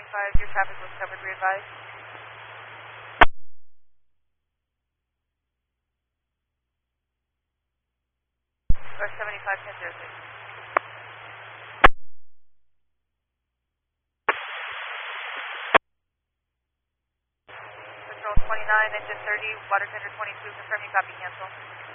5, your traffic was covered, re-advised. Or 75, 1006. Control 29, engine 30, water tender 22, confirm you copy, cancel.